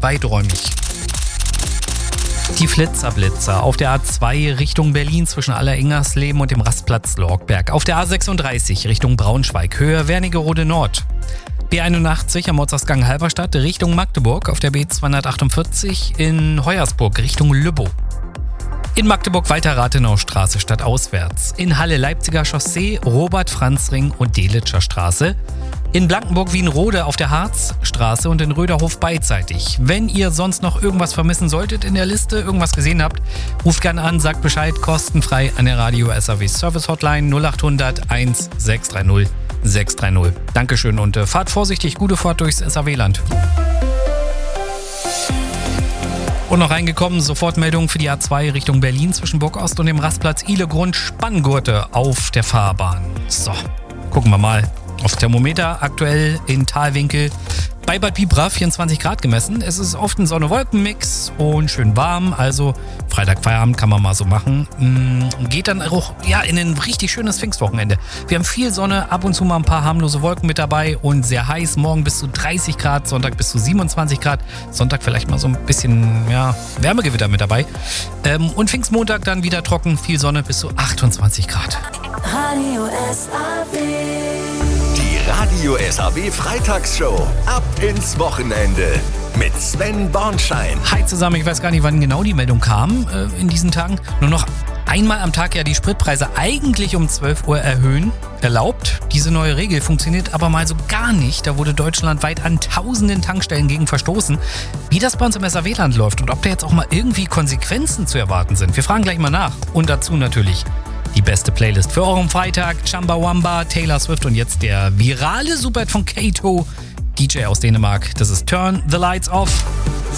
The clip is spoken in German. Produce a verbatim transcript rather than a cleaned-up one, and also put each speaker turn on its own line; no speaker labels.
weiträumig. Die Flitzerblitzer auf der A zwei Richtung Berlin zwischen Aller-Ingersleben und dem Rastplatz Lorgberg. Auf der A sechsunddreißig Richtung Braunschweig, Höhe Wernigerode Nord. B einundachtzig am Ortsausgang Halberstadt Richtung Magdeburg. Auf der B zweihundertachtundvierzig in Hoyersburg Richtung Lübbow. In Magdeburg weiter Rathenaustraße stadtauswärts. In Halle Leipziger Chaussee, Robert-Franz-Ring und Delitscher Straße. In Blankenburg Wienrode auf der Harzstraße und in Röderhof beidseitig. Wenn ihr sonst noch irgendwas vermissen solltet in der Liste, irgendwas gesehen habt, ruft gerne an, sagt Bescheid, kostenfrei an der Radio S A W Service Hotline null achthundert eins sechs drei null sechs drei null. Dankeschön und äh, fahrt vorsichtig, gute Fahrt durchs S A W-Land. Und noch reingekommen, Sofortmeldung für die A zwei Richtung Berlin zwischen Burgost und dem Rastplatz Ihlegrund, Spanngurte auf der Fahrbahn. So, gucken wir mal. Auf Thermometer aktuell in Talwinkel bei Bad Bibra vierundzwanzig Grad gemessen. Es ist oft ein Sonne-Wolken-Mix und schön warm. Also Freitag Feierabend kann man mal so machen. Geht dann auch ja, in ein richtig schönes Pfingstwochenende. Wir haben viel Sonne, ab und zu mal ein paar harmlose Wolken mit dabei und sehr heiß. Morgen bis zu dreißig Grad, Sonntag bis zu siebenundzwanzig Grad. Sonntag vielleicht mal so ein bisschen ja, Wärmegewitter mit dabei. Und Pfingstmontag dann wieder trocken, viel Sonne bis zu achtundzwanzig Grad.
Radio S A W.
Die Radio S A W Freitagsshow. Ab ins Wochenende. Mit Sven Bornschein.
Hi zusammen, ich weiß gar nicht, wann genau die Meldung kam äh, in diesen Tagen. Nur noch einmal am Tag ja die Spritpreise eigentlich um zwölf Uhr erhöhen. Erlaubt. Diese neue Regel funktioniert aber mal so gar nicht. Da wurde deutschlandweit an tausenden Tankstellen gegen verstoßen. Wie das bei uns im S A W-Land läuft und ob da jetzt auch mal irgendwie Konsequenzen zu erwarten sind. Wir fragen gleich mal nach. Und dazu natürlich die beste Playlist für euren Freitag. Chumbawamba, Taylor Swift und jetzt der virale Superhit von Kato, D J aus Dänemark. Das ist Turn the Lights Off.